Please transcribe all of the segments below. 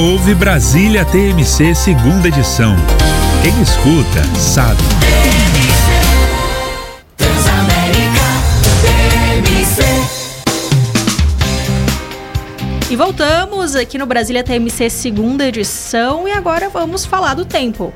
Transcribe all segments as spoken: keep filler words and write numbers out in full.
Ouve Brasília T M C segunda edição. Quem escuta, sabe. E voltamos aqui no Brasília T M C segunda edição e agora vamos falar do tempo.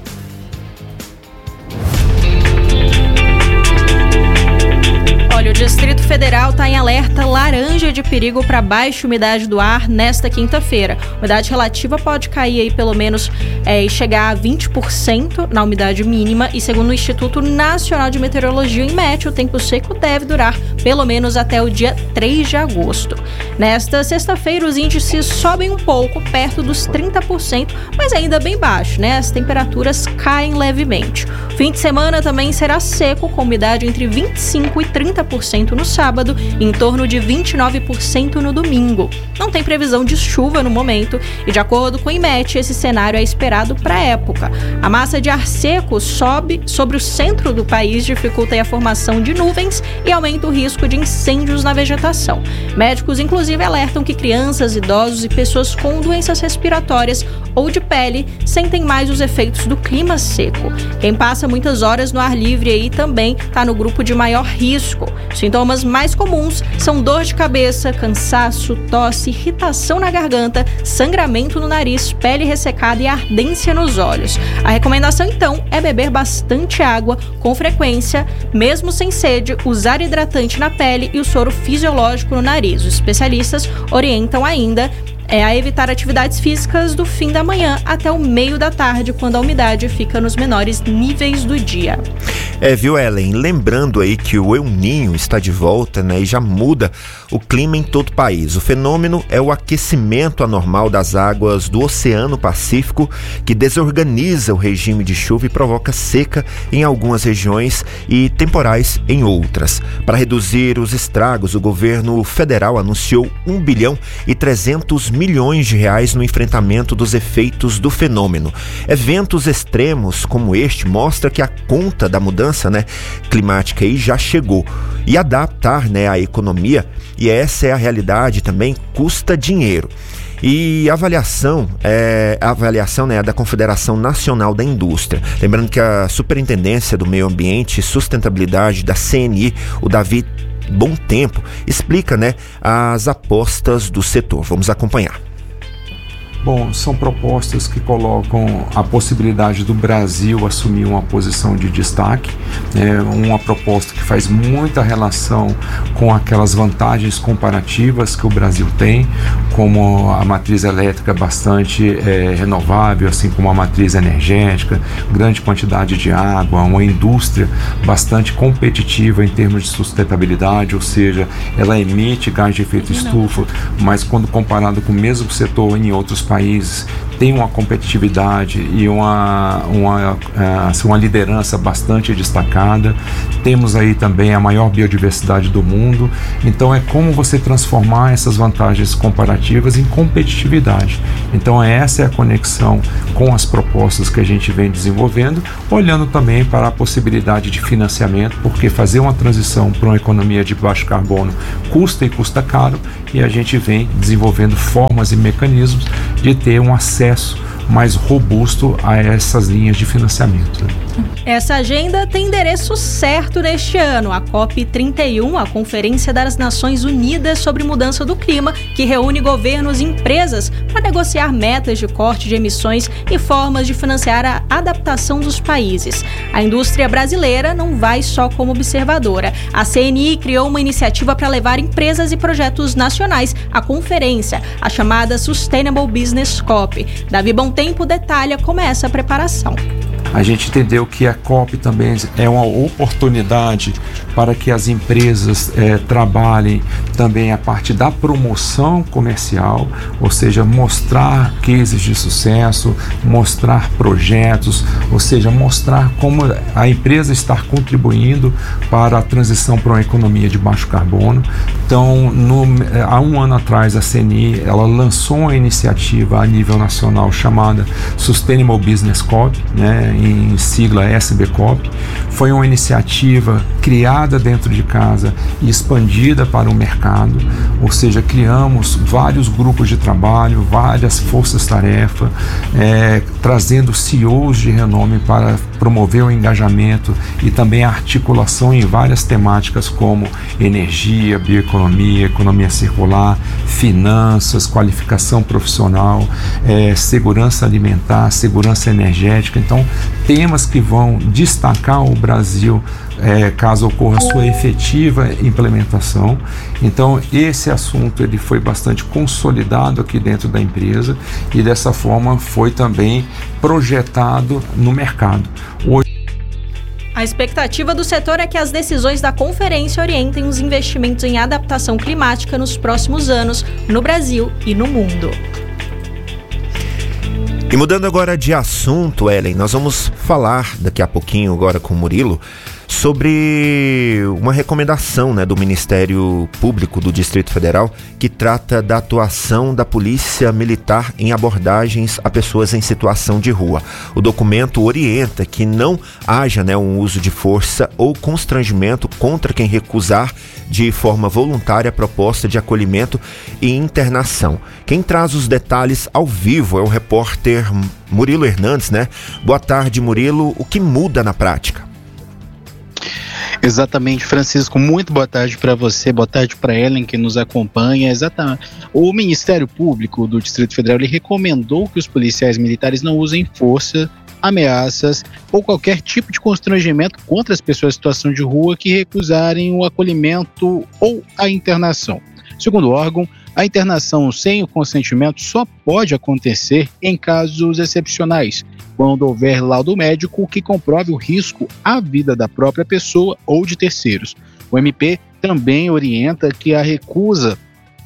Olha, o Distrito Federal está em alerta laranja de perigo para baixa umidade do ar nesta quinta-feira. A umidade relativa pode cair aí pelo menos é, chegar a vinte por cento na umidade mínima e, segundo o Instituto Nacional de Meteorologia, em média, o tempo seco deve durar pelo menos até o dia três de agosto. Nesta sexta-feira, os índices sobem um pouco, perto dos trinta por cento, mas ainda bem baixo, né? As temperaturas caem levemente. O fim de semana também será seco, com umidade entre vinte e cinco por cento e trinta por cento no sábado e em torno de vinte e nove por cento no domingo. Não tem previsão de chuva no momento e, de acordo com o IMET, esse cenário é esperado para a época. A massa de ar seco sobe sobre o centro do país, dificulta a formação de nuvens e aumenta o risco de incêndios na vegetação. Médicos, inclusive, alertam que crianças, idosos e pessoas com doenças respiratórias ou de pele sentem mais os efeitos do clima seco. Quem passa muitas horas no ar livre aí também está no grupo de maior risco. Os sintomas mais comuns são dor de cabeça, cansaço, tosse, irritação na garganta, sangramento no nariz, pele ressecada e ardência nos olhos. A recomendação, então, é beber bastante água com frequência, mesmo sem sede, usar hidratante na pele e o soro fisiológico no nariz. Os especialistas orientam ainda é a evitar atividades físicas do fim da manhã até o meio da tarde, quando a umidade fica nos menores níveis do dia. É, viu, Ellen? Lembrando aí que o El Niño está de volta, né, e já muda o clima em todo o país. O fenômeno é o aquecimento anormal das águas do Oceano Pacífico, que desorganiza o regime de chuva e provoca seca em algumas regiões e temporais em outras. Para reduzir os estragos, o governo federal anunciou um bilhão e trezentos milhões de reais no enfrentamento dos efeitos do fenômeno. Eventos extremos como este mostram que a conta da mudança, né, climática aí já chegou. E adaptar, né, a economia, e essa é a realidade também, custa dinheiro. E a avaliação, é, a avaliação né, é da Confederação Nacional da Indústria. Lembrando que a Superintendência do Meio Ambiente e Sustentabilidade da C N I, o Davi Bom Tempo, explica, né, as apostas do setor. Vamos acompanhar. Bom, são propostas que colocam a possibilidade do Brasil assumir uma posição de destaque, é uma proposta que faz muita relação com aquelas vantagens comparativas que o Brasil tem, como a matriz elétrica bastante é, renovável, assim como a matriz energética, grande quantidade de água, uma indústria bastante competitiva em termos de sustentabilidade, ou seja, ela emite gás de efeito estufa, mas quando comparado com o mesmo setor em outros países, países tem uma competitividade e uma, uma, assim, uma liderança bastante destacada. Temos aí também a maior biodiversidade do mundo. Então é como você transformar essas vantagens comparativas em competitividade. Então essa é a conexão com as propostas que a gente vem desenvolvendo, olhando também para a possibilidade de financiamento, porque fazer uma transição para uma economia de baixo carbono custa e custa caro, e a gente vem desenvolvendo formas e mecanismos de ter um acesso mais robusto a essas linhas de financiamento. Essa agenda tem endereço certo neste ano, a COP trinta e um, a Conferência das Nações Unidas sobre Mudança do Clima, que reúne governos e empresas para negociar metas de corte de emissões e formas de financiar a adaptação dos países. A indústria brasileira não vai só como observadora. A C N I criou uma iniciativa para levar empresas e projetos nacionais à conferência, a chamada Sustainable Business COP. Davi Bom Tempo detalha como é essa preparação. A gente entendeu que a COP também é uma oportunidade para que as empresas é, trabalhem também a parte da promoção comercial, ou seja, mostrar cases de sucesso, mostrar projetos, ou seja, mostrar como a empresa está contribuindo para a transição para uma economia de baixo carbono. Então, no, há um ano atrás, a C N I ela lançou uma iniciativa a nível nacional chamada Sustainable Business COP, né? em sigla S B COP, foi uma iniciativa criada dentro de casa e expandida para o mercado, ou seja, criamos vários grupos de trabalho, várias forças-tarefa, é, trazendo C E Os de renome para promover o engajamento e também a articulação em várias temáticas como energia, bioeconomia, economia circular, finanças, qualificação profissional, é, segurança alimentar, segurança energética. Então, temas que vão destacar o Brasil é, caso ocorra sua efetiva implementação. Então, esse assunto ele foi bastante consolidado aqui dentro da empresa e dessa forma foi também projetado no mercado. Hoje, a expectativa do setor é que as decisões da conferência orientem os investimentos em adaptação climática nos próximos anos, no Brasil e no mundo. E mudando agora de assunto, Ellen, nós vamos falar daqui a pouquinho agora com o Murilo sobre uma recomendação, né, do Ministério Público do Distrito Federal que trata da atuação da Polícia Militar em abordagens a pessoas em situação de rua. O documento orienta que não haja, né, um uso de força ou constrangimento contra quem recusar de forma voluntária a proposta de acolhimento e internação. Quem traz os detalhes ao vivo é o repórter Murilo Hernandes, né? Boa tarde, Murilo. O que muda na prática? Exatamente, Francisco, muito boa tarde para você, boa tarde para Ellen que nos acompanha. Exatamente. O Ministério Público do Distrito Federal ele recomendou que os policiais militares não usem força, ameaças ou qualquer tipo de constrangimento contra as pessoas em situação de rua que recusarem o acolhimento ou a internação. Segundo o órgão, a internação sem o consentimento só pode acontecer em casos excepcionais, quando houver laudo médico que comprove o risco à vida da própria pessoa ou de terceiros. O M P também orienta que a recusa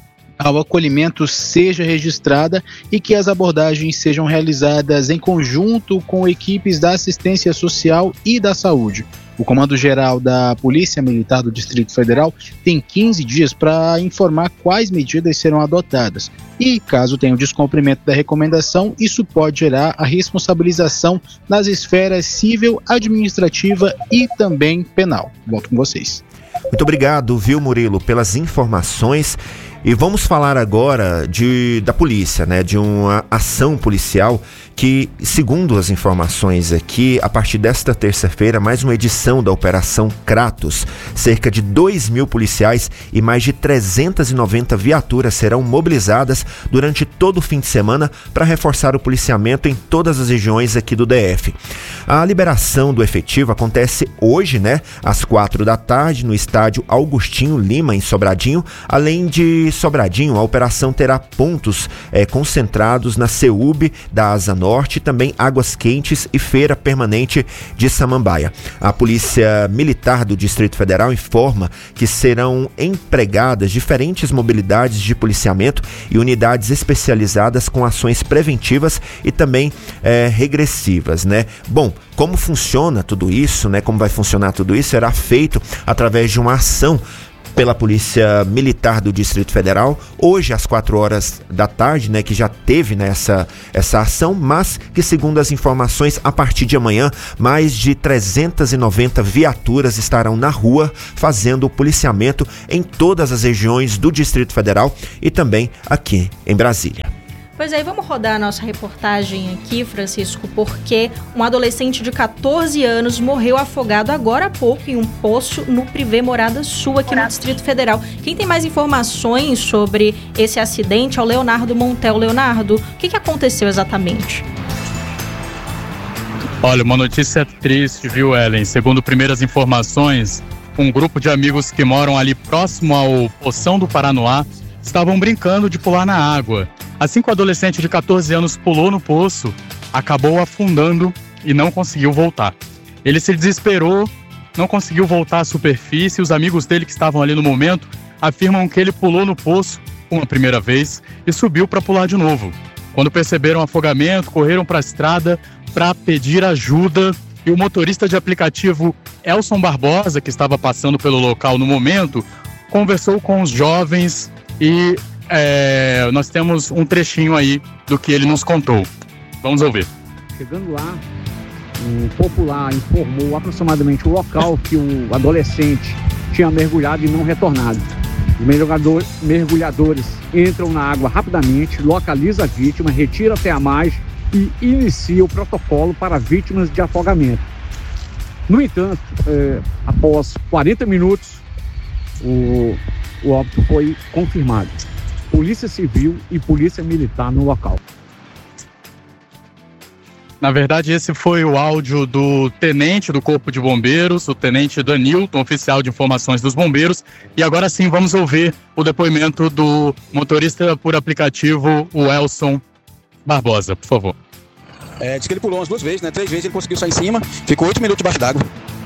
ao acolhimento seja registrada e que as abordagens sejam realizadas em conjunto com equipes da assistência social e da saúde. O Comando-Geral da Polícia Militar do Distrito Federal tem quinze dias para informar quais medidas serão adotadas. E, caso tenha o descumprimento da recomendação, isso pode gerar a responsabilização nas esferas civil, administrativa e também penal. Volto com vocês. Muito obrigado, viu, Murilo, pelas informações. E vamos falar agora de, da polícia, né, de uma ação policial que, segundo as informações aqui, a partir desta terça-feira, mais uma edição da Operação Kratos. Cerca de dois mil policiais e mais de trezentas e noventa viaturas serão mobilizadas durante todo o fim de semana para reforçar o policiamento em todas as regiões aqui do D F. A liberação do efetivo acontece hoje, né, às quatro da tarde, no estádio Augustinho Lima, em Sobradinho. Além de Sobradinho, a operação terá pontos é, concentrados na CEUB da Asa Norte e também Águas Quentes e Feira Permanente de Samambaia. A Polícia Militar do Distrito Federal informa que serão empregadas diferentes mobilidades de policiamento e unidades especializadas com ações preventivas e também é, regressivas, né? Bom, como funciona tudo isso, né? Como vai funcionar tudo isso? Será feito através de uma ação pela Polícia Militar do Distrito Federal, hoje às quatro horas da tarde, né, que já teve nessa essa ação, mas que, segundo as informações, a partir de amanhã, mais de trezentas e noventa viaturas estarão na rua fazendo o policiamento em todas as regiões do Distrito Federal e também aqui em Brasília. Pois aí, vamos rodar a nossa reportagem aqui, Francisco, porque um adolescente de catorze anos morreu afogado agora há pouco em um poço no Privé Morada Sul, aqui no Distrito Federal. Quem tem mais informações sobre esse acidente é o Leonardo Montel. Leonardo, o que, que aconteceu exatamente? Olha, uma notícia triste, viu, Ellen? Segundo primeiras informações, um grupo de amigos que moram ali próximo ao Poção do Paranoá estavam brincando de pular na água. Assim que o adolescente de catorze anos pulou no poço, acabou afundando e não conseguiu voltar. Ele se desesperou, não conseguiu voltar à superfície. Os amigos dele que estavam ali no momento afirmam que ele pulou no poço uma primeira vez e subiu para pular de novo. Quando perceberam o afogamento, correram para a estrada para pedir ajuda e o motorista de aplicativo Elson Barbosa, que estava passando pelo local no momento, conversou com os jovens e É, nós temos um trechinho aí do que ele nos contou. Vamos ouvir. Chegando lá, um popular informou aproximadamente o local que o adolescente tinha mergulhado e não retornado. Os mergulhador, mergulhadores entram na água rapidamente, localizam a vítima, retiram até a margem e inicia o protocolo para vítimas de afogamento. No entanto, é, após quarenta minutos, o, o óbito foi confirmado. Polícia Civil e Polícia Militar no local. Na verdade, esse foi o áudio do tenente do Corpo de Bombeiros, o tenente Danilton, oficial de informações dos bombeiros. E agora sim, vamos ouvir o depoimento do motorista por aplicativo, o Elson Barbosa, por favor. É, diz que ele pulou umas duas vezes, né? Três vezes ele conseguiu sair em cima, ficou oito minutos debaixo d'água.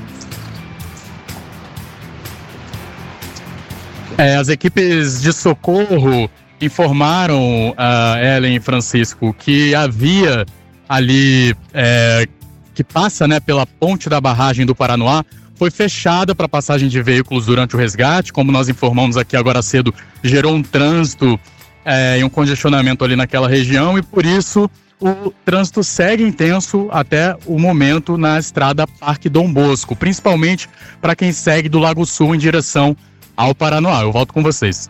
É, as equipes de socorro informaram a Ellen e Francisco que havia ali, é, que passa, né, pela ponte da barragem do Paranoá, foi fechada para passagem de veículos durante o resgate. Como nós informamos aqui agora cedo, gerou um trânsito é, e um congestionamento ali naquela região, e por isso o trânsito segue intenso até o momento na estrada Parque Dom Bosco, principalmente para quem segue do Lago Sul em direção ao Paranoá. Eu volto com vocês.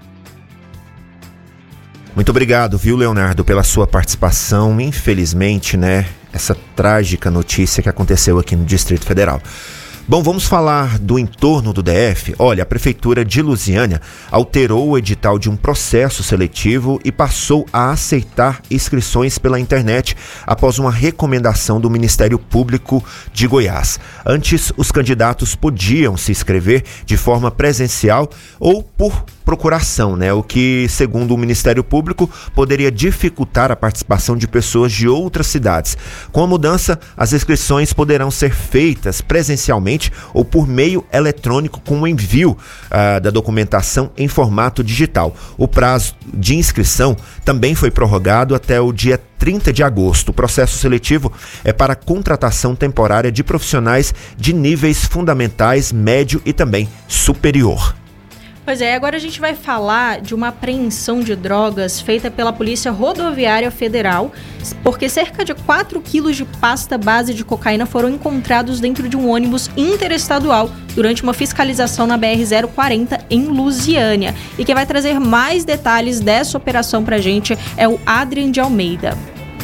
Muito obrigado, viu, Leonardo, pela sua participação. Infelizmente, né, essa trágica notícia que aconteceu aqui no Distrito Federal. Bom, vamos falar do entorno do D F. Olha, a Prefeitura de Lusiânia alterou o edital de um processo seletivo e passou a aceitar inscrições pela internet após uma recomendação do Ministério Público de Goiás. Antes, os candidatos podiam se inscrever de forma presencial ou por procuração, né? O que, segundo o Ministério Público, poderia dificultar a participação de pessoas de outras cidades. Com a mudança, as inscrições poderão ser feitas presencialmente ou por meio eletrônico com o envio uh, da documentação em formato digital. O prazo de inscrição também foi prorrogado até o dia trinta de agosto. O processo seletivo é para contratação temporária de profissionais de níveis fundamentais, médio e também superior. Pois é, agora a gente vai falar de uma apreensão de drogas feita pela Polícia Rodoviária Federal, porque cerca de quatro quilos de pasta base de cocaína foram encontrados dentro de um ônibus interestadual durante uma fiscalização na B R zero quarenta em Lusiânia. E quem vai trazer mais detalhes dessa operação pra gente é o Adrian de Almeida.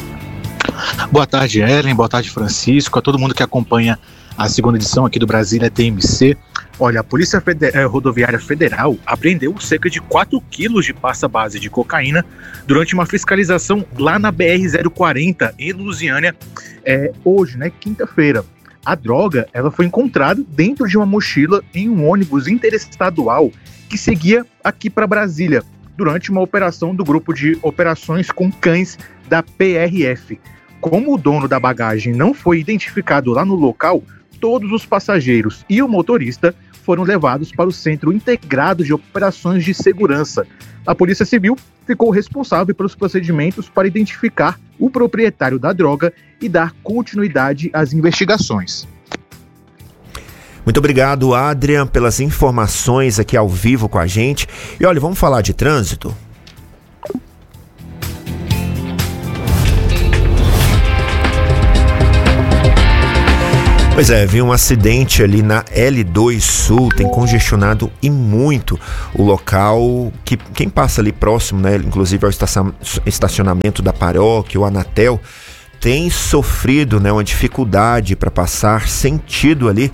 Boa tarde, Ellen, boa tarde, Francisco, a todo mundo que acompanha a segunda edição aqui do Brasília T M C. Olha, a Polícia Feder- Rodoviária Federal apreendeu cerca de quatro quilos de pasta base de cocaína durante uma fiscalização lá na B R zero quarenta, em Lusiânia, é, hoje, né, quinta-feira. A droga, ela foi encontrada dentro de uma mochila em um ônibus interestadual que seguia aqui para Brasília, durante uma operação do Grupo de Operações com Cães da P R F. Como o dono da bagagem não foi identificado lá no local, todos os passageiros e o motorista foram levados para o Centro Integrado de Operações de Segurança. A Polícia Civil ficou responsável pelos procedimentos para identificar o proprietário da droga e dar continuidade às investigações. Muito obrigado, Adrian, pelas informações aqui ao vivo com a gente. E olha, vamos falar de trânsito? Pois é, vi um acidente ali na L dois Sul, tem congestionado e muito o local, que quem passa ali próximo, né, inclusive ao estacionamento da paróquia, o Anatel, tem sofrido, né, uma dificuldade para passar sentido ali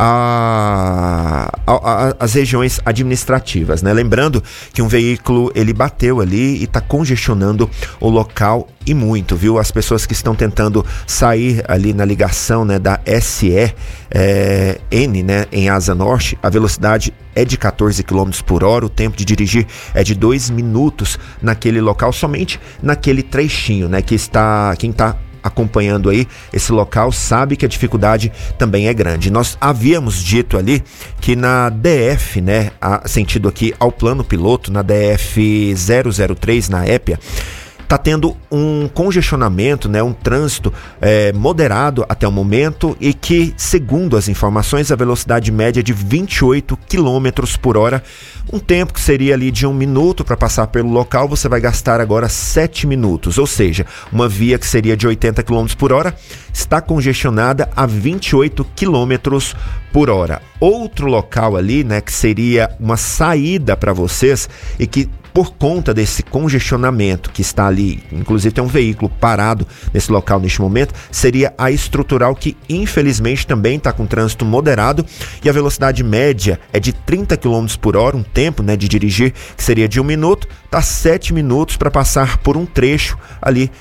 a, a, a, as regiões administrativas, né? Lembrando que um veículo ele bateu ali e está congestionando o local e muito, viu? As pessoas que estão tentando sair ali na ligação, né, da S E é, N, né, em Asa Norte, a velocidade é de quatorze quilômetros por hora, o tempo de dirigir é de dois minutos naquele local, somente naquele trechinho, né, que está, quem está acompanhando aí esse local sabe que a dificuldade também é grande. Nós havíamos dito ali que na D F, né, a, sentido aqui ao plano piloto, na D F zero zero três, na Épia, Está tendo um congestionamento, né, um trânsito é, moderado até o momento e que, segundo as informações, a velocidade média é de vinte e oito quilômetros por hora. Um tempo que seria ali de um minuto para passar pelo local, você vai gastar agora sete minutos. Ou seja, uma via que seria de oitenta quilômetros por hora está congestionada a vinte e oito quilômetros por hora. Outro local ali, né, que seria uma saída para vocês e que, por conta desse congestionamento que está ali, inclusive tem um veículo parado nesse local neste momento, seria a Estrutural, que infelizmente também está com trânsito moderado e a velocidade média é de trinta quilômetros por hora, um tempo, né, de dirigir que seria de um minuto, tá sete minutos para passar por um trecho ali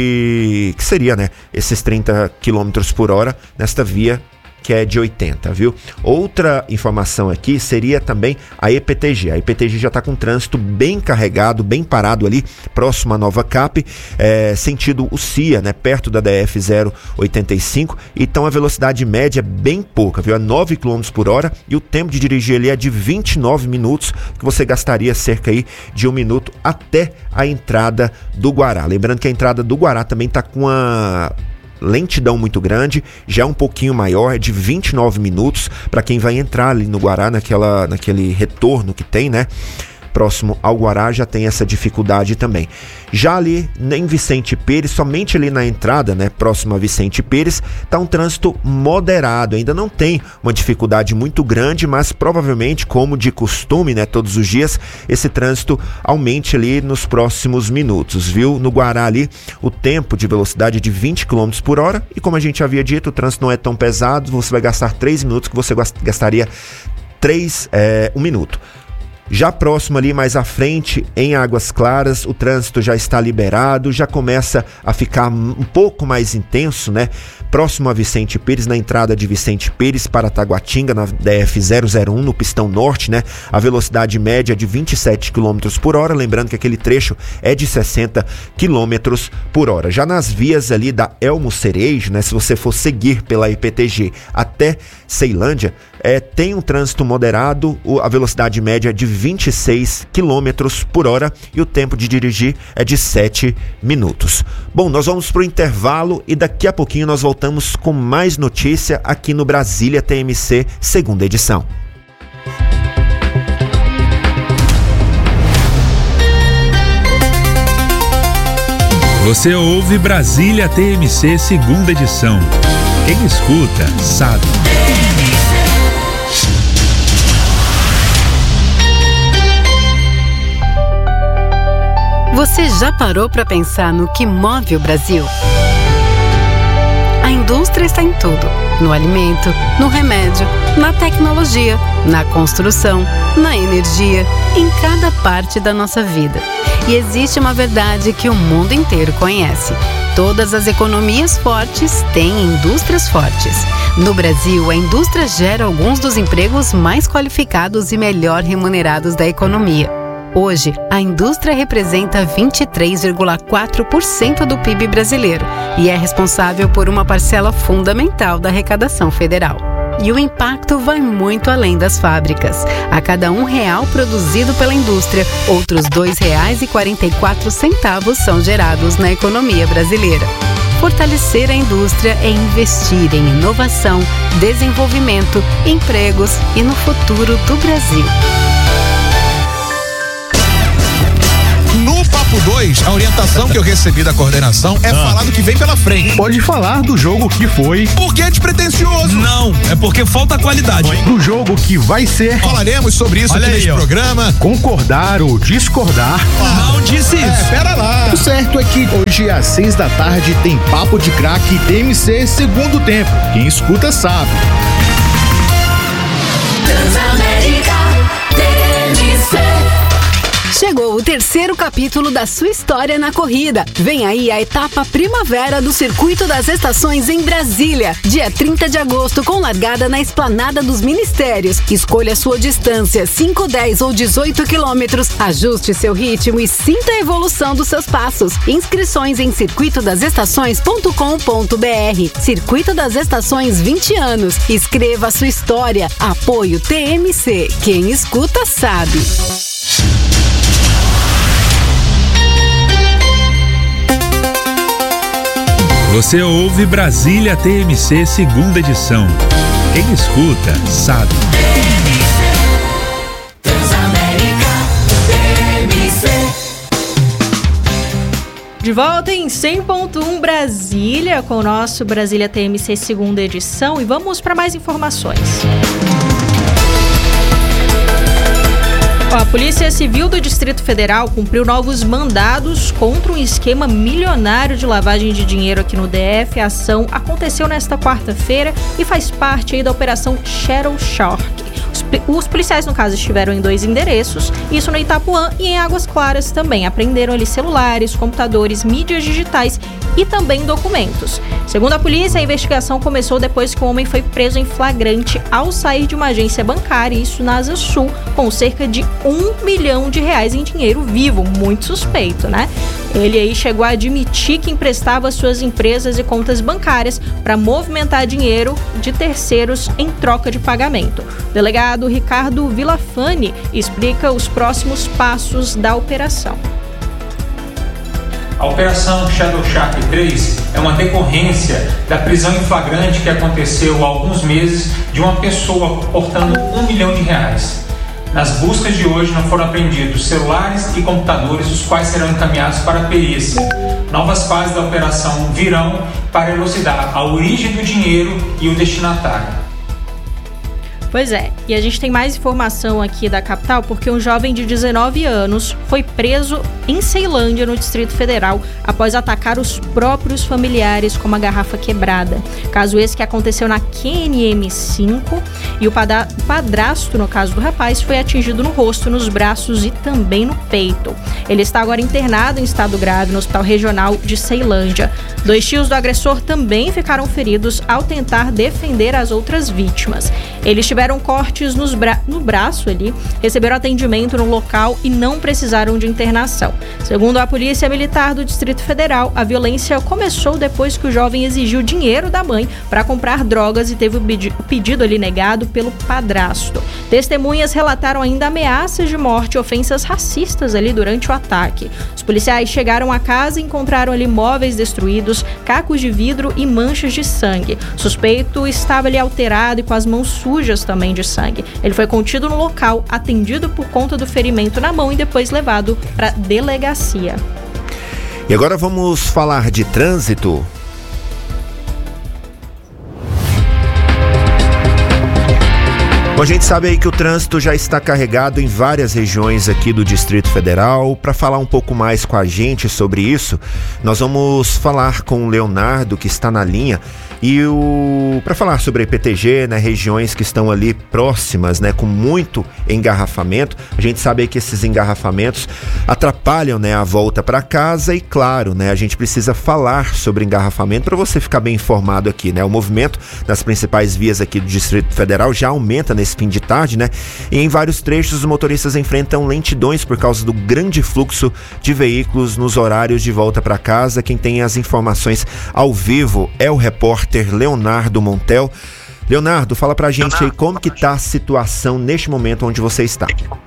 de, que seria, né, esses trinta quilômetros por hora nesta via que é de oitenta, viu? Outra informação aqui seria também a E P T G. A E P T G já está com trânsito bem carregado, bem parado ali, próximo à Nova Cap, é, sentido o C I A, né? Perto da D F zero oitenta e cinco. Então a velocidade média é bem pouca, viu? É nove quilômetros por hora e o tempo de dirigir ali é de vinte e nove minutos, que você gastaria cerca aí de um minuto até a entrada do Guará. Lembrando que a entrada do Guará também está com a lentidão muito grande, já um pouquinho maior, é de vinte e nove minutos para quem vai entrar ali no Guará, naquela, naquele retorno que tem, né? Próximo ao Guará já tem essa dificuldade também. Já ali em Vicente Pires, somente ali na entrada, né, próximo a Vicente Pires, está um trânsito moderado, ainda não tem uma dificuldade muito grande, mas provavelmente, como de costume, né, todos os dias, esse trânsito aumente ali nos próximos minutos, viu? No Guará ali, o tempo de velocidade é de vinte quilômetros por hora e, como a gente havia dito, o trânsito não é tão pesado, você vai gastar três minutos que você gastaria três, é, um minuto. Já próximo ali, mais à frente, em Águas Claras, o trânsito já está liberado, já começa a ficar um pouco mais intenso, né? Próximo a Vicente Pires, na entrada de Vicente Pires para Taguatinga, na D F zero zero um, no pistão norte, né? A velocidade média é de vinte e sete quilômetros por hora, lembrando que aquele trecho é de sessenta quilômetros por hora. Já nas vias ali da Elmo Cerejo, né? Se você for seguir pela I P T G até Ceilândia, é, tem um trânsito moderado, a velocidade média é de vinte e seis quilômetros por hora e o tempo de dirigir é de sete minutos. Bom, nós vamos para o intervalo e daqui a pouquinho nós voltamos com mais notícia aqui no Brasília T M C, segunda edição. Você ouve Brasília T M C, segunda edição. Quem escuta, sabe. Você já parou para pensar no que move o Brasil? A indústria está em tudo: no alimento, no remédio, na tecnologia, na construção, na energia, em cada parte da nossa vida. E existe uma verdade que o mundo inteiro conhece: todas as economias fortes têm indústrias fortes. No Brasil, a indústria gera alguns dos empregos mais qualificados e melhor remunerados da economia. Hoje, a indústria representa vinte e três vírgula quatro por cento do P I B brasileiro e é responsável por uma parcela fundamental da arrecadação federal. E o impacto vai muito além das fábricas. A cada um real produzido pela indústria, outros dois reais e quarenta e quatro centavos são gerados na economia brasileira. Fortalecer a indústria é investir em inovação, desenvolvimento, empregos e no futuro do Brasil. No Papo dois, a orientação que eu recebi da coordenação é ah. falar do que vem pela frente. Pode falar do jogo que foi. Por que é despretensioso? Não, é porque falta qualidade. Do jogo que vai ser. Falaremos sobre isso Olha aqui aí, neste ó. programa. Concordar ou discordar. Ah. Não disse isso. É, pera lá. O certo é que hoje às seis da tarde tem Papo de Craque T M C segundo tempo. Quem escuta sabe. Transamérica T M C. Chegou o terceiro capítulo da sua história na corrida. Vem aí a etapa primavera do Circuito das Estações em Brasília. Dia trinta de agosto, com largada na Esplanada dos Ministérios. Escolha sua distância, cinco, dez ou dezoito quilômetros. Ajuste seu ritmo e sinta a evolução dos seus passos. Inscrições em circuito das estações ponto com ponto b r. Circuito das Estações, vinte anos. Escreva a sua história. Apoio T M C. Quem escuta sabe. Você ouve Brasília T M C segunda edição. Quem escuta, sabe. De volta em cem ponto um Brasília, com o nosso Brasília T M C segunda edição, e vamos para mais informações. A Polícia Civil do Distrito Federal cumpriu novos mandados contra um esquema milionário de lavagem de dinheiro aqui no D F. A ação aconteceu nesta quarta-feira e faz parte aí da Operação Shadow Shark. Os policiais, no caso, estiveram em dois endereços, isso no Itapuã e em Águas Claras também. Apreenderam ali celulares, computadores, mídias digitais e também documentos. Segundo a polícia, a investigação começou depois que o homem foi preso em flagrante ao sair de uma agência bancária, isso na Asa Sul, com cerca de um milhão de reais em dinheiro vivo. Muito suspeito, né? Ele aí chegou a admitir que emprestava suas empresas e contas bancárias para movimentar dinheiro de terceiros em troca de pagamento. O delegado Ricardo Villafani explica os próximos passos da operação. A Operação Shadow Shark três é uma decorrência da prisão em flagrante que aconteceu há alguns meses de uma pessoa portando um milhão de reais. Nas buscas de hoje não foram apreendidos celulares e computadores, os quais serão encaminhados para a perícia. Novas fases da operação virão para elucidar a origem do dinheiro e o destinatário. Pois é, e a gente tem mais informação aqui da capital porque um jovem de dezenove anos foi preso em Ceilândia, no Distrito Federal, após atacar os próprios familiares com uma garrafa quebrada. Caso esse que aconteceu na Q N M cinco, e o padrasto, no caso do rapaz, foi atingido no rosto, nos braços e também no peito. Ele está agora internado em estado grave no Hospital Regional de Ceilândia. Dois tios do agressor também ficaram feridos ao tentar defender as outras vítimas. Eles tiveram cortes nos bra- no braço ali, receberam atendimento no local e não precisaram de internação. Segundo a Polícia Militar do Distrito Federal, a violência começou depois que o jovem exigiu dinheiro da mãe para comprar drogas e teve o pedi- pedido ali negado pelo padrasto. Testemunhas relataram ainda ameaças de morte e ofensas racistas ali durante o ataque. Os policiais chegaram à casa e encontraram ali móveis destruídos, cacos de vidro e manchas de sangue. O suspeito estava ali alterado e com as mãos sujas também de sangue. Ele foi contido no local, atendido por conta do ferimento na mão e depois levado para delegacia. E agora vamos falar de trânsito. Bom, a gente sabe aí que o trânsito já está carregado em várias regiões aqui do Distrito Federal. Para falar um pouco mais com a gente sobre isso, nós vamos falar com o Leonardo, que está na linha, e o para falar sobre a I P T G, né, regiões que estão ali próximas, né, com muito engarrafamento. A gente sabe aí que esses engarrafamentos atrapalham, né, a volta para casa e, claro, né, a gente precisa falar sobre engarrafamento para você ficar bem informado aqui, né? O movimento nas principais vias aqui do Distrito Federal já aumenta nesse fim de tarde, né? E em vários trechos os motoristas enfrentam lentidões por causa do grande fluxo de veículos nos horários de volta para casa. Quem tem as informações ao vivo é o repórter Leonardo Montel. Leonardo, fala pra gente Leonardo, aí como que tá a situação neste momento onde você está.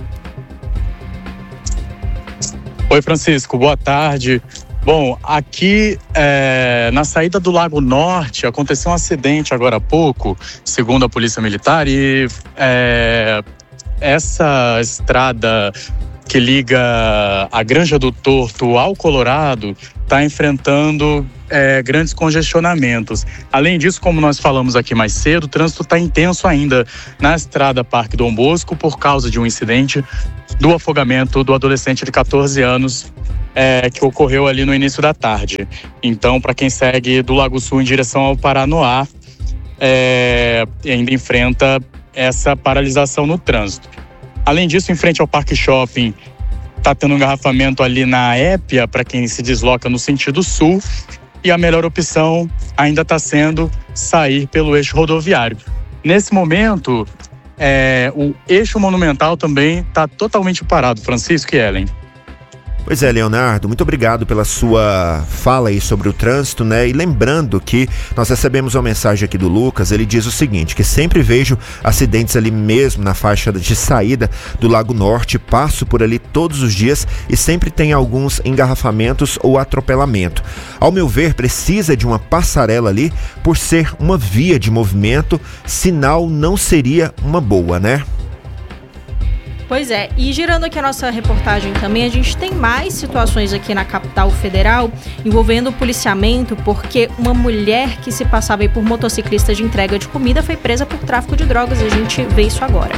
Oi, Francisco, boa tarde. Bom, aqui é, na saída do Lago Norte aconteceu um acidente agora há pouco, segundo a Polícia Militar, e é, essa estrada que liga a Granja do Torto ao Colorado está enfrentando é, grandes congestionamentos. Além disso, como nós falamos aqui mais cedo, o trânsito está intenso ainda na estrada Parque Dom Bosco por causa de um incidente do afogamento do adolescente de catorze anos é, que ocorreu ali no início da tarde. Então, para quem segue do Lago Sul em direção ao Paranoá, é, ainda enfrenta essa paralisação no trânsito. Além disso, em frente ao Parque Shopping, está tendo um engarrafamento ali na Épia para quem se desloca no sentido sul, e a melhor opção ainda está sendo sair pelo eixo rodoviário. Nesse momento, é, o eixo monumental também está totalmente parado, Francisco e Ellen. Pois é, Leonardo, muito obrigado pela sua fala aí sobre o trânsito, né? E lembrando que nós recebemos uma mensagem aqui do Lucas, ele diz o seguinte, que sempre vejo acidentes ali mesmo na faixa de saída do Lago Norte, passo por ali todos os dias e sempre tem alguns engarrafamentos ou atropelamento. Ao meu ver, precisa de uma passarela ali por ser uma via de movimento, sinal não seria uma boa, né? Pois é, e girando aqui a nossa reportagem também, a gente tem mais situações aqui na capital federal envolvendo o policiamento, porque uma mulher que se passava aí por motociclista de entrega de comida foi presa por tráfico de drogas, e a gente vê isso agora.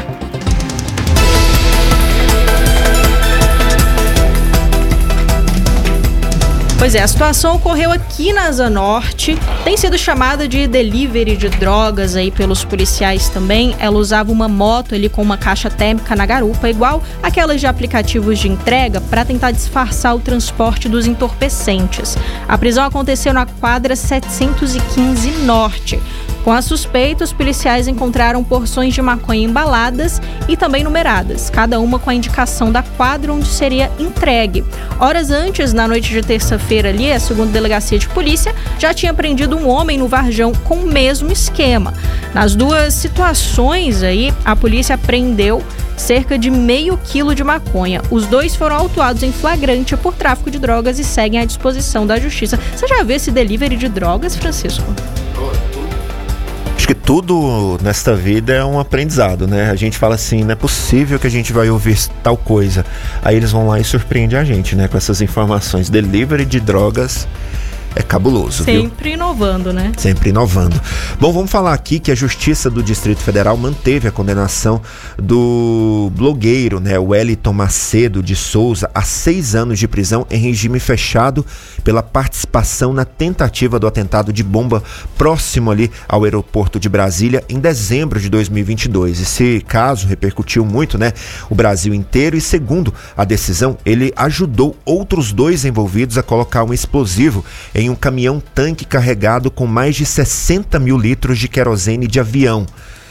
Pois é, a situação ocorreu aqui na Asa Norte, tem sido chamada de delivery de drogas aí pelos policiais também. Ela usava uma moto ali com uma caixa térmica na garupa, igual aquelas de aplicativos de entrega, para tentar disfarçar o transporte dos entorpecentes. A prisão aconteceu na quadra setecentos e quinze Norte. Com a suspeita, os policiais encontraram porções de maconha embaladas e também numeradas, cada uma com a indicação da quadra onde seria entregue. Horas antes, na noite de terça-feira ali, a segunda delegacia de polícia já tinha prendido um homem no Varjão com o mesmo esquema. Nas duas situações aí, a polícia prendeu cerca de meio quilo de maconha. Os dois foram autuados em flagrante por tráfico de drogas e seguem à disposição da justiça. Você já viu esse delivery de drogas, Francisco? Acho que tudo nesta vida é um aprendizado, né? A gente fala assim, não é possível que a gente vai ouvir tal coisa. Aí eles vão lá e surpreendem a gente, né? Com essas informações. Delivery de drogas é cabuloso, viu? Sempre inovando, né? Sempre inovando. Bom, vamos falar aqui que a Justiça do Distrito Federal manteve a condenação do blogueiro, né, o Wellington Macedo de Souza, a seis anos de prisão em regime fechado pela participação na tentativa do atentado de bomba próximo ali ao aeroporto de Brasília em dezembro de dois mil e vinte e dois. Esse caso repercutiu muito, né, o Brasil inteiro, e segundo a decisão, ele ajudou outros dois envolvidos a colocar um explosivo em em um caminhão-tanque carregado com mais de sessenta mil litros de querosene de avião.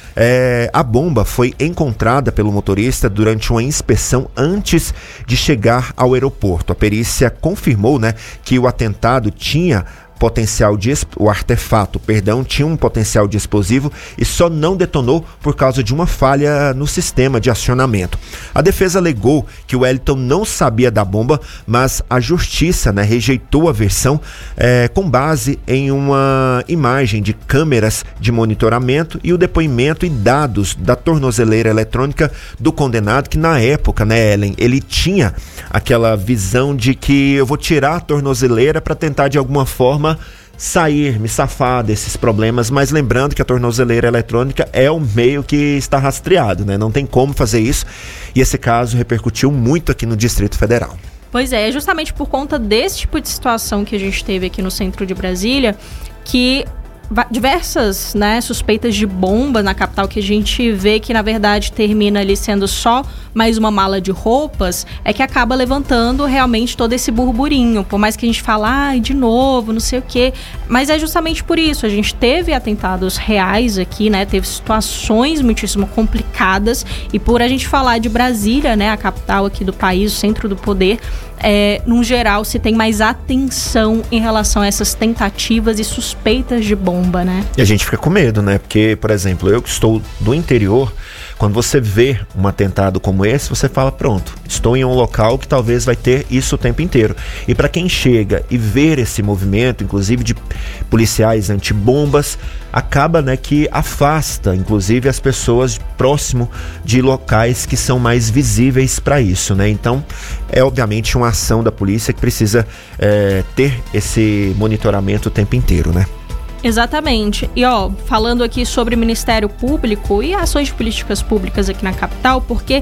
É, a bomba foi encontrada pelo motorista durante uma inspeção antes de chegar ao aeroporto. A perícia confirmou, né, que o atentado tinha potencial de o artefato, perdão, tinha um potencial de explosivo e só não detonou por causa de uma falha no sistema de acionamento. A defesa alegou que o Wellington não sabia da bomba, mas a justiça, né, rejeitou a versão é, com base em uma imagem de câmeras de monitoramento e o depoimento e dados da tornozeleira eletrônica do condenado, que na época, né, Ellen, ele tinha aquela visão de que eu vou tirar a tornozeleira para tentar de alguma forma sair, me safar desses problemas, mas lembrando que a tornozeleira eletrônica é um meio que está rastreado, né? Não tem como fazer isso, e esse caso repercutiu muito aqui no Distrito Federal. Pois é, justamente por conta desse tipo de situação que a gente teve aqui no centro de Brasília, que diversas, né, suspeitas de bomba na capital, que a gente vê que na verdade termina ali sendo só mais uma mala de roupas, é que acaba levantando realmente todo esse burburinho, por mais que a gente fale, ai, de novo, não sei o quê, mas é justamente por isso, a gente teve atentados reais aqui, né, teve situações muitíssimo complicadas, e por a gente falar de Brasília, né, a capital aqui do país, o centro do poder, é, num geral se tem mais atenção em relação a essas tentativas e suspeitas de bomba, né? E a gente fica com medo, né? Porque, por exemplo, eu que estou do interior, quando você vê um atentado como esse, você fala, pronto, estou em um local que talvez vai ter isso o tempo inteiro. E para quem chega e ver esse movimento, inclusive de policiais antibombas, acaba, né, que afasta, inclusive, as pessoas próximo de locais que são mais visíveis para isso, né? Então, é obviamente uma ação da polícia que precisa é, ter esse monitoramento o tempo inteiro, né? Exatamente. E ó, falando aqui sobre Ministério Público e ações de políticas públicas aqui na capital, porque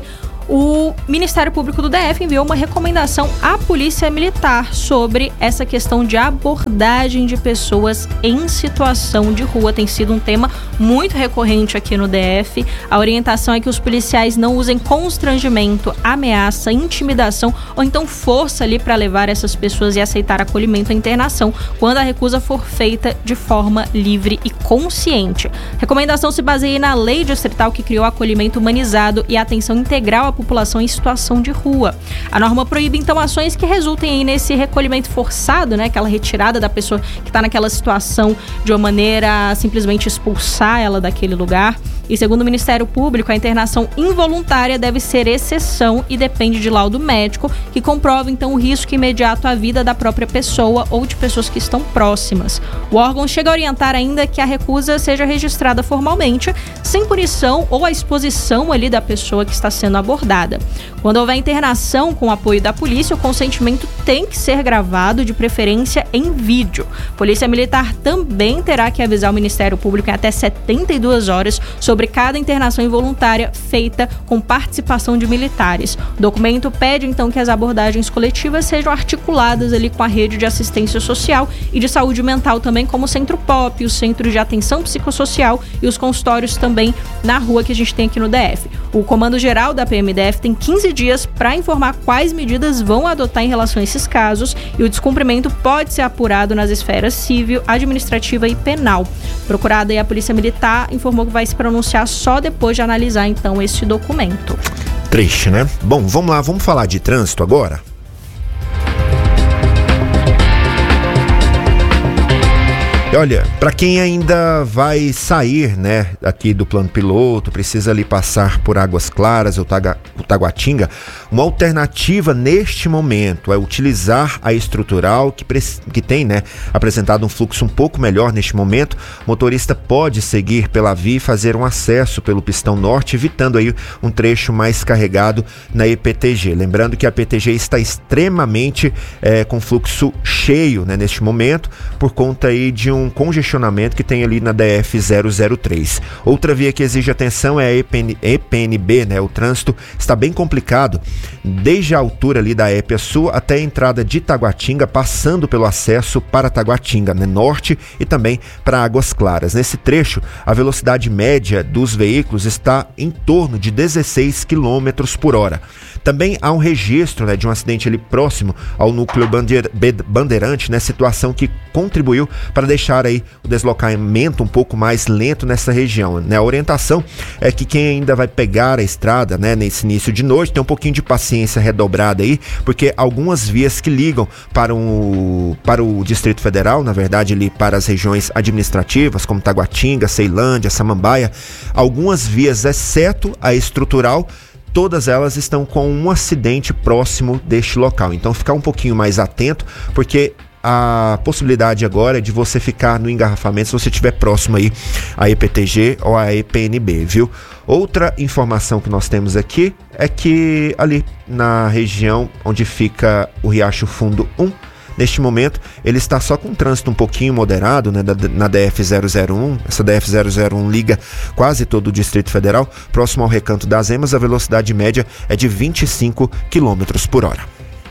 o Ministério Público do D F enviou uma recomendação à Polícia Militar sobre essa questão de abordagem de pessoas em situação de rua. Tem sido um tema muito recorrente aqui no D F. A orientação é que os policiais não usem constrangimento, ameaça, intimidação ou então força ali para levar essas pessoas e aceitar acolhimento à internação quando a recusa for feita de forma livre e consciente. A recomendação se baseia na lei distrital que criou acolhimento humanizado e atenção integral à a população em situação de rua. A norma proíbe, então, ações que resultem aí nesse recolhimento forçado, né? Aquela retirada da pessoa que está naquela situação de uma maneira a simplesmente expulsar ela daquele lugar. E segundo o Ministério Público, a internação involuntária deve ser exceção e depende de laudo médico, que comprova então o risco imediato à vida da própria pessoa ou de pessoas que estão próximas. O órgão chega a orientar ainda que a recusa seja registrada formalmente, sem punição ou a exposição ali da pessoa que está sendo abordada. Quando houver internação com o apoio da polícia, o consentimento tem que ser gravado, de preferência em vídeo. Polícia Militar também terá que avisar o Ministério Público em até setenta e duas horas sobre cada internação involuntária feita com participação de militares. O documento pede, então, que as abordagens coletivas sejam articuladas ali com a rede de assistência social e de saúde mental também, como o Centro Pop, o Centro de Atenção Psicossocial e os consultórios também na rua que a gente tem aqui no D F. O Comando Geral da P M D F tem quinze dias para informar quais medidas vão adotar em relação a esses casos, e o descumprimento pode ser apurado nas esferas civil, administrativa e penal. Procurada, e a Polícia Militar informou que vai se pronunciar só depois de analisar então esse documento. Triste, né? Bom, vamos lá, vamos falar de trânsito agora? Olha, para quem ainda vai sair, né, aqui do plano piloto, precisa ali passar por Águas Claras ou Taga, Taguatinga, uma alternativa neste momento é utilizar a estrutural que, que tem, né, apresentado um fluxo um pouco melhor neste momento. O motorista pode seguir pela via e fazer um acesso pelo pistão norte, evitando aí um trecho mais carregado na E P T G. Lembrando que a P T G está extremamente é, com fluxo cheio, né, neste momento, por conta aí de um um congestionamento que tem ali na D F zero zero três. Outra via que exige atenção é a E P N B, né? O trânsito está bem complicado, desde a altura ali da Épia Sul até a entrada de Taguatinga, passando pelo acesso para Taguatinga, né? Norte, e também para Águas Claras. Nesse trecho, a velocidade média dos veículos está em torno de dezesseis quilômetros por hora. Também há um registro, né, de um acidente ali próximo ao núcleo bandeir, bandeirante, né, situação que contribuiu para deixar aí o deslocamento um pouco mais lento nessa região, né? A orientação é que quem ainda vai pegar a estrada, né, nesse início de noite, tem um pouquinho de paciência redobrada aí, porque algumas vias que ligam para o, para o Distrito Federal, na verdade ali para as regiões administrativas, como Taguatinga, Ceilândia, Samambaia, algumas vias, exceto a estrutural, todas elas estão com um acidente próximo deste local. Então ficar um pouquinho mais atento, porque a possibilidade agora é de você ficar no engarrafamento se você estiver próximo aí à E P T G ou à E P N B, viu? Outra informação que nós temos aqui é que ali na região onde fica o Riacho Fundo um, neste momento, ele está só com um trânsito um pouquinho moderado, né, na D F zero zero um. Essa D F zero zero um liga quase todo o Distrito Federal. Próximo ao Recanto das Emas, a velocidade média é de vinte e cinco quilômetros por hora.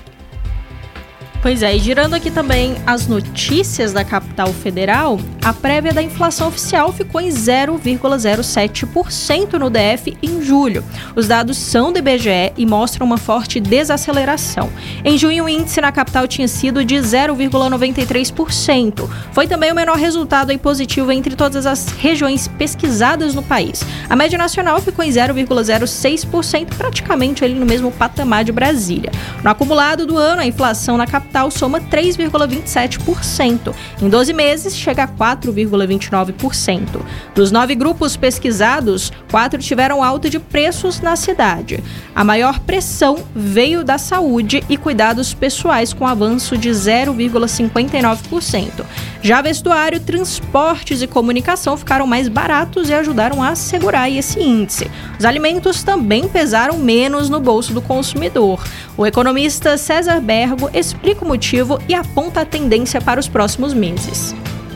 Pois é, e girando aqui também as notícias da capital federal, a prévia da inflação oficial ficou em zero vírgula zero sete por cento no D F em julho. Os dados são do I B G E e mostram uma forte desaceleração. Em junho, o índice na capital tinha sido de zero vírgula noventa e três por cento. Foi também o menor resultado aí positivo entre todas as regiões pesquisadas no país. A média nacional ficou em zero vírgula zero seis por cento, praticamente ali no mesmo patamar de Brasília. No acumulado do ano, a inflação na capital soma três vírgula vinte e sete por cento. Em doze meses, chega a quatro vírgula vinte e nove por cento. Dos nove grupos pesquisados, quatro tiveram alta de preços na cidade. A maior pressão veio da saúde e cuidados pessoais, com avanço de zero vírgula cinquenta e nove por cento. Já vestuário, transportes e comunicação ficaram mais baratos e ajudaram a segurar esse índice. Os alimentos também pesaram menos no bolso do consumidor. O economista César Bergo explica o motivo e aponta a tendência para os próximos meses.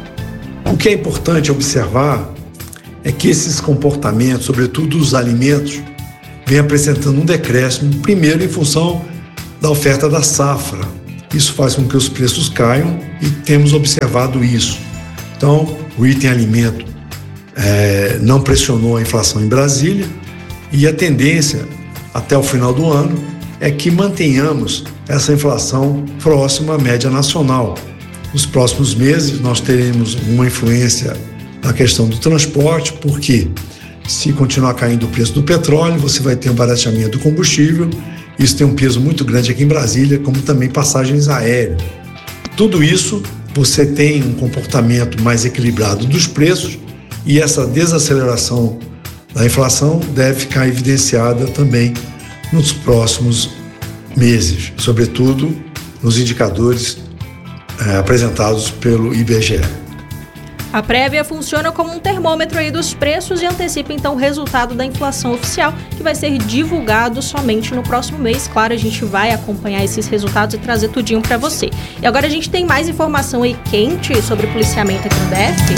O que é importante observar é que esses comportamentos, sobretudo os alimentos, vêm apresentando um decréscimo, primeiro em função da oferta da safra. Isso faz com que os preços caiam e temos observado isso. Então, o item alimento é, não pressionou a inflação em Brasília, e a tendência até o final do ano é que mantenhamos essa inflação próxima à média nacional. Nos próximos meses nós teremos uma influência na questão do transporte, porque Se continuar caindo o preço do petróleo, você vai ter um barateamento do combustível. Isso tem um peso muito grande aqui em Brasília, como também passagens aéreas. Tudo isso, você tem um comportamento mais equilibrado dos preços e essa desaceleração da inflação deve ficar evidenciada também nos próximos meses, sobretudo nos indicadores é, apresentados pelo I B G E. A prévia funciona como um termômetro aí dos preços e antecipa então o resultado da inflação oficial, que vai ser divulgado somente no próximo mês. Claro, a gente vai acompanhar esses resultados e trazer tudinho para você. E agora a gente tem mais informação aí quente sobre policiamento aqui no D F.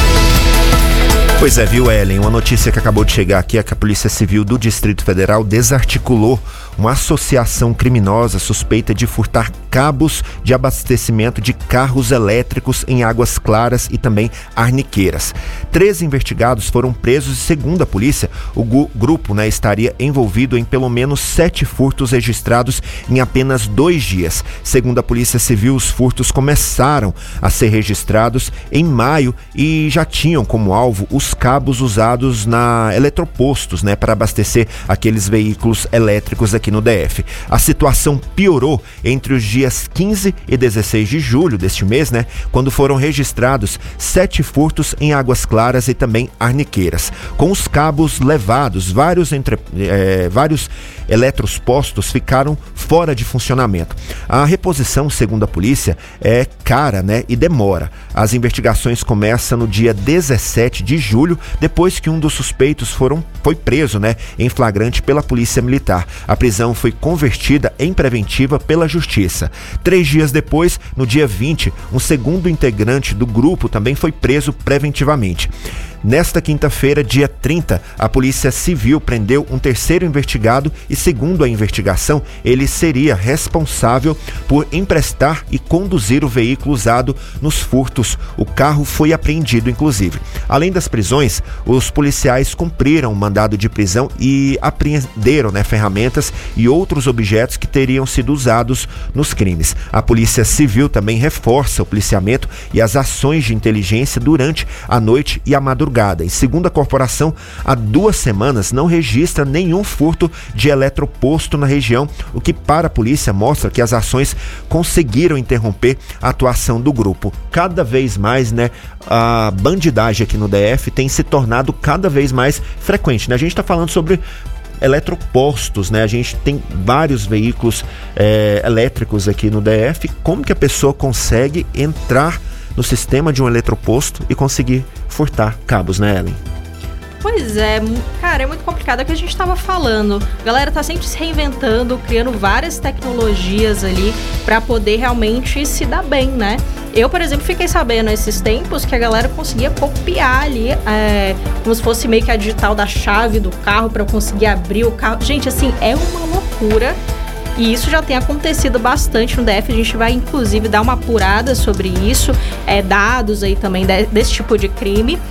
Pois é, viu, Ellen? Uma notícia que acabou de chegar aqui é que a Polícia Civil do Distrito Federal desarticulou uma associação criminosa suspeita de furtar cabos de abastecimento de carros elétricos em Águas Claras e também Arniqueiras. Três investigados foram presos e, segundo a polícia, o gu- grupo né, estaria envolvido em pelo menos sete furtos registrados em apenas dois dias. Segundo a Polícia Civil, os furtos começaram a ser registrados em maio e já tinham como alvo os cabos usados na eletropostos, né, para abastecer aqueles veículos elétricos aqui no D F. A situação piorou entre os dias quinze e dezesseis de julho deste mês, né, quando foram registrados sete furtos em Águas Claras e também Arniqueiras. Com os cabos levados, vários, entre, é, vários eletropostos ficaram fora de funcionamento. A reposição, segundo a polícia, é cara, né, e demora. As investigações começam no dia dezessete de julho, depois que um dos suspeitos foram, foi preso, né, em flagrante pela Polícia Militar. A prisão foi convertida em preventiva pela Justiça. Três dias depois, no dia vinte, um segundo integrante do grupo também foi preso preventivamente. Nesta quinta-feira, dia trinta, a Polícia Civil prendeu um terceiro investigado e, segundo a investigação, ele seria responsável por emprestar e conduzir o veículo usado nos furtos. O carro foi apreendido, inclusive. Além das prisões, os policiais cumpriram um mandado de prisão e apreenderam né, ferramentas e outros objetos que teriam sido usados nos crimes. A Polícia Civil também reforça o policiamento e as ações de inteligência durante a noite e a madrugada. E segundo a corporação, há duas semanas não registra nenhum furto de eletroposto na região, o que para a polícia mostra que as ações conseguiram interromper a atuação do grupo. Cada vez mais, né, a bandidagem aqui no D F tem se tornado cada vez mais frequente, né? A gente está falando sobre eletropostos, né? A gente tem vários veículos é, elétricos aqui no D F. Como que a pessoa consegue entrar no sistema de um eletroposto e conseguir furtar cabos, né, Ellen? Pois é, cara, é muito complicado. É o que a gente estava falando. A galera tá sempre se reinventando, criando várias tecnologias ali para poder realmente se dar bem, né? Eu, por exemplo, fiquei sabendo esses tempos que a galera conseguia copiar ali, é, como se fosse meio que a digital da chave do carro para conseguir abrir o carro. Gente, assim, é uma loucura. E isso já tem acontecido bastante no D F. A gente vai, inclusive, dar uma apurada sobre isso, é, dados aí também de, desse tipo de crime.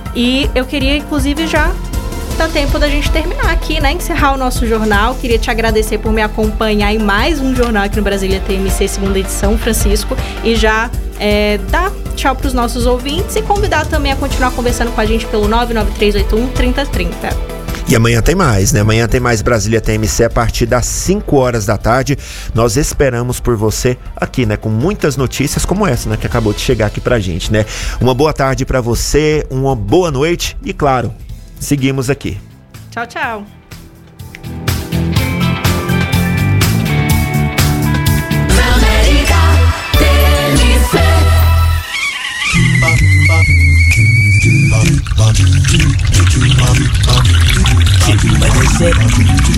E eu queria, inclusive, já dar tempo da gente terminar aqui, né? Encerrar o nosso jornal. Queria te agradecer por me acompanhar em mais um jornal aqui no Brasília T M C, segunda edição, Francisco. E já é, dar tchau para os nossos ouvintes e convidar também a continuar conversando com a gente pelo nove nove três oito um, três zero três zero. E amanhã tem mais, né? Amanhã tem mais Brasília T M C a partir das cinco horas da tarde. Nós esperamos por você aqui, né? Com muitas notícias como essa, né? Que acabou de chegar aqui pra gente, né? Uma boa tarde pra você, uma boa noite e, claro, seguimos aqui. Tchau, tchau. Vai descer.